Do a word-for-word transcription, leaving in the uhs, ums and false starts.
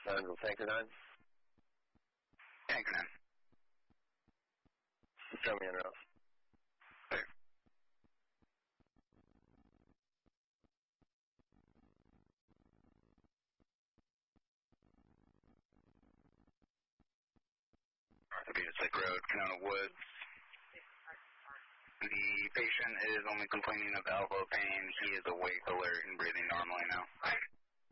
Evansville, Tanker nine. Tanker nine. Show me in route. Clear. North of Butte Lake Road, Canona Woods. The patient is only complaining of elbow pain. He is awake, alert, and breathing normally now.